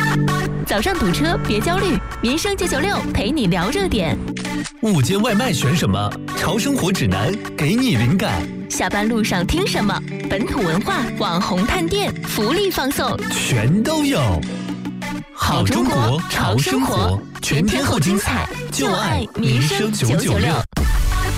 早上堵车别焦虑，民生996陪你聊热点。 午间外卖选什么？潮生活指南给你灵感。 下班路上听什么？本土文化、网红探店、福利放送， 全都有。好中国，潮生活，全天候精彩，就爱民生996。